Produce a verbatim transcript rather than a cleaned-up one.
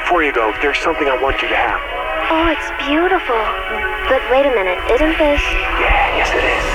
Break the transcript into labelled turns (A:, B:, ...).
A: before you go, there's something I want you to have.
B: Oh, it's beautiful. But wait a minute, isn't this...
A: Yeah, yes it is.